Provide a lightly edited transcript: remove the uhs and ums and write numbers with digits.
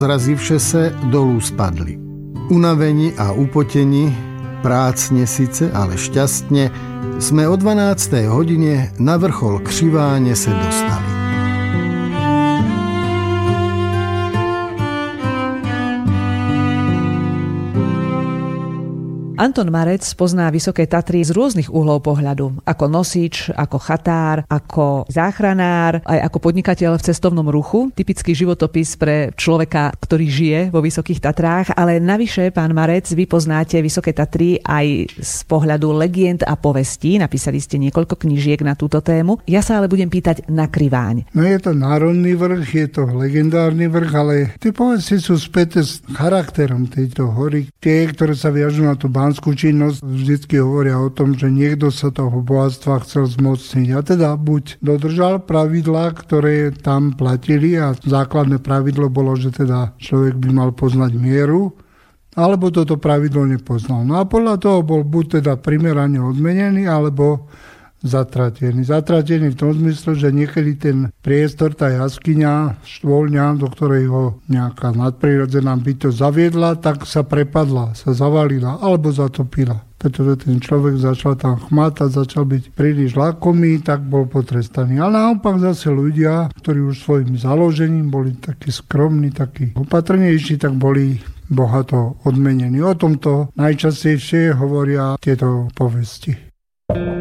Zrazivše se dolů spadli. Unavení a upotení, prácne sice, ale šťastne, sme o 12. hodine na vrchol Křiváne se dostali. Anton Marec pozná Vysoké Tatry z rôznych uhlov pohľadu. Ako nosič, ako chatár, ako záchranár, aj ako podnikateľ v cestovnom ruchu. Typický životopis pre človeka, ktorý žije vo Vysokých Tatrách. Ale navyše, pán Marec, vy poznáte Vysoké Tatry aj z pohľadu legend a povestí. Napísali ste niekoľko knížiek na túto tému. Ja sa ale budem pýtať na Kriváň. No je to národný vrch, je to legendárny vrch, ale tie povesti sú späté s charakterom tejto hory. Tie, ktoré sa viažú na tú činnosť, vždycky hovoria o tom, že niekto sa toho bohatstva chcel zmocniť. A teda buď dodržal pravidlá, ktoré tam platili a základné pravidlo bolo, že teda človek by mal poznať mieru, alebo toto pravidlo nepoznal. No a podľa toho bol buď teda primerane odmenený, alebo zatratený. Zatratený v tom zmysle, že niekedy ten priestor, tá jaskyňa, štvoľňa, do ktorej ho nejaká nadprirodzená bytosť zaviedla, tak sa prepadla, sa zavalila alebo zatopila. Pretože ten človek začal tam chmátať, začal byť príliš lakomý, tak bol potrestaný. Ale naopak zase ľudia, ktorí už svojim založením boli takí skromní, takí opatrnejší, tak boli bohato odmenení. O tomto najčastejšie hovoria tieto povesti.